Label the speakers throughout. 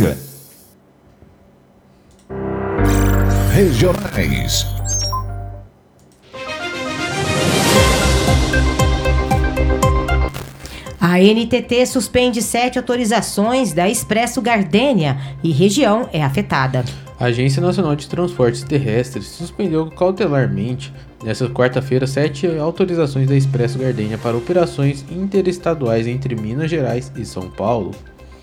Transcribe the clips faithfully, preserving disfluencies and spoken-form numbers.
Speaker 1: Jacutinga. Regionais.
Speaker 2: A N T T suspende sete autorizações da Expresso Gardênia e região é afetada.
Speaker 3: A Agência Nacional de Transportes Terrestres suspendeu cautelarmente, nesta quarta-feira, sete autorizações da Expresso Gardênia para operações interestaduais entre Minas Gerais e São Paulo.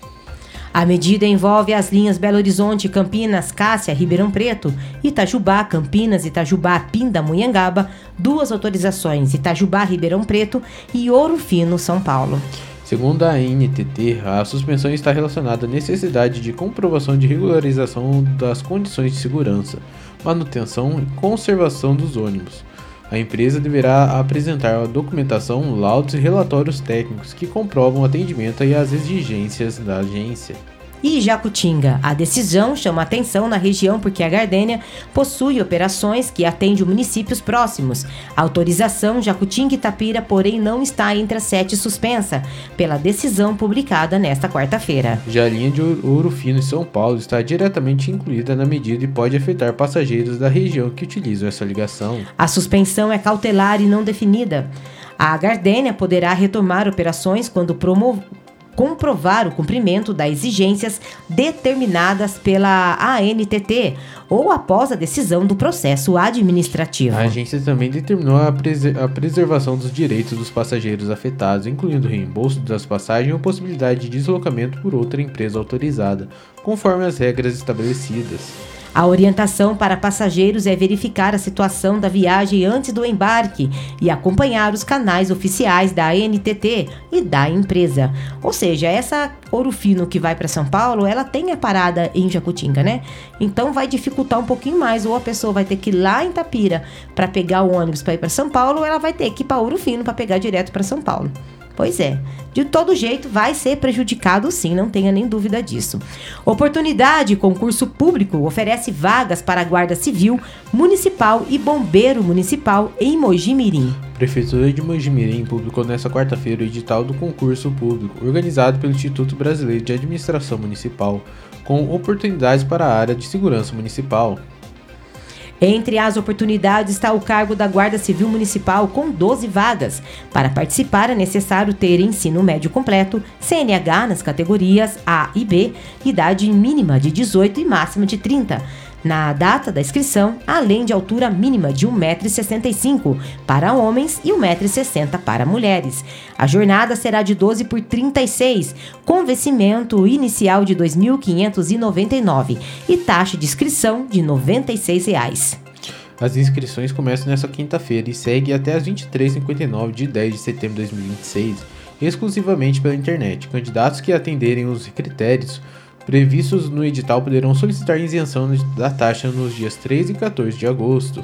Speaker 2: A medida envolve as linhas Belo Horizonte, Campinas, Cássia, Ribeirão Preto, Itajubá, Campinas, Itajubá, Pindamonhangaba, duas autorizações, Itajubá, Ribeirão Preto e Ouro Fino, São Paulo.
Speaker 3: Segundo a N T T, a suspensão está relacionada à necessidade de comprovação de regularização das condições de segurança, manutenção e conservação dos ônibus. A empresa deverá apresentar a documentação, laudos e relatórios técnicos que comprovam o atendimento e as exigências da agência.
Speaker 2: E Jacutinga, a decisão chama atenção na região porque a Gardênia possui operações que atendem municípios próximos. A autorização Jacutinga e Itapira, porém, não está entre as sete suspensa, pela decisão publicada nesta quarta-feira.
Speaker 3: Já a linha de Ouro Fino e São Paulo está diretamente incluída na medida e pode afetar passageiros da região que utilizam essa ligação.
Speaker 2: A suspensão é cautelar e não definida. A Gardênia poderá retomar operações quando promover comprovar o cumprimento das exigências determinadas pela A N T T ou após a decisão do processo administrativo.
Speaker 3: A agência também determinou a, preser- a preservação dos direitos dos passageiros afetados, incluindo o reembolso das passagens ou possibilidade de deslocamento por outra empresa autorizada, conforme as regras estabelecidas.
Speaker 2: A orientação para passageiros é verificar a situação da viagem antes do embarque e acompanhar os canais oficiais da A N T T e da empresa. Ou seja, essa Ouro Fino que vai para São Paulo, ela tem a parada em Jacutinga, né? Então vai dificultar um pouquinho mais, ou a pessoa vai ter que ir lá em Itapira para pegar o ônibus para ir para São Paulo, ou ela vai ter que ir para Ouro Fino para pegar direto para São Paulo. Pois é, de todo jeito vai ser prejudicado sim, não tenha nem dúvida disso. Oportunidade, concurso público, oferece vagas para a Guarda Civil Municipal e Bombeiro Municipal em Mojimirim.
Speaker 3: Prefeitura de Mojimirim publicou nesta quarta-feira o edital do concurso público, organizado pelo Instituto Brasileiro de Administração Municipal, com oportunidades para a área de segurança municipal.
Speaker 2: Entre as oportunidades está o cargo da Guarda Civil Municipal com doze vagas. Para participar é necessário ter ensino médio completo, C N H nas categorias A e B, idade mínima de dezoito e máxima de trinta. Na data da inscrição, além de altura mínima de um metro e sessenta e cinco para homens e um metro e sessenta para mulheres. A jornada será de doze por trinta e seis, com vencimento inicial de dois mil quinhentos e noventa e nove e taxa de inscrição de noventa e seis reais.
Speaker 3: As inscrições começam nesta quinta-feira e seguem até às vinte e três e cinquenta e nove de dez de setembro de dois mil e vinte e seis, exclusivamente pela internet. Candidatos que atenderem os critérios previstos no edital poderão solicitar isenção da taxa nos dias treze e quatorze de agosto.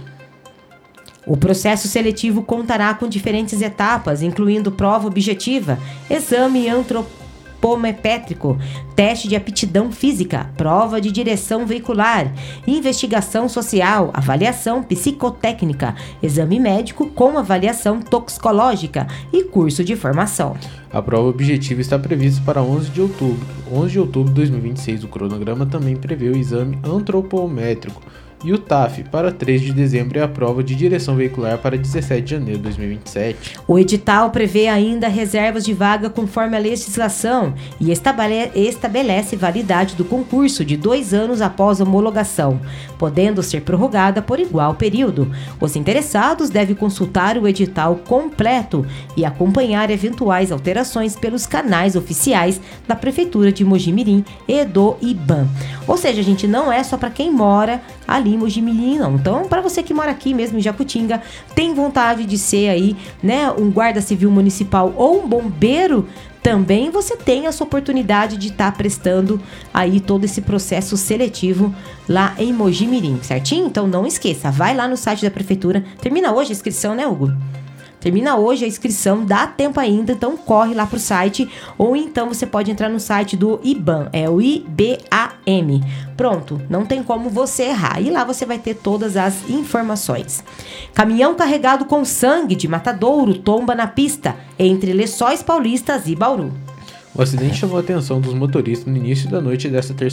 Speaker 2: O processo seletivo contará com diferentes etapas, incluindo prova objetiva, exame antropométrico, teste de aptidão física, prova de direção veicular, investigação social, avaliação psicotécnica, exame médico com avaliação toxicológica e curso de formação.
Speaker 3: A prova objetiva está prevista para onze de outubro. onze de outubro de dois mil e vinte e seis, o cronograma também prevê o exame antropométrico e o T A F para três de dezembro e a prova de direção veicular para dezessete de janeiro de dois mil e vinte e sete.
Speaker 2: O edital prevê ainda reservas de vaga conforme a legislação e estabele- estabelece validade do concurso de dois anos após a homologação, podendo ser prorrogada por igual período. Os interessados devem consultar o edital completo e acompanhar eventuais alterações pelos canais oficiais da Prefeitura de Mojimirim e do IBAM. Ou seja, gente, não é só para quem mora ali em Mojimirim, não. Então, para você que mora aqui mesmo em Jacutinga, tem vontade de ser aí, né, um guarda civil municipal ou um bombeiro, também você tem essa oportunidade de estar tá prestando aí todo esse processo seletivo lá em Mojimirim, certinho? Então não esqueça, vai lá no site da prefeitura. Termina hoje a inscrição, né, Hugo? Termina hoje a inscrição, dá tempo ainda, então corre lá pro site, ou então você pode entrar no site do IBAM, é o I B A M. Pronto, não tem como você errar. E lá você vai ter todas as informações. Caminhão carregado com sangue de matadouro tomba na pista entre Lençóis Paulistas e Bauru.
Speaker 3: O acidente chamou a atenção dos motoristas no início da noite desta terça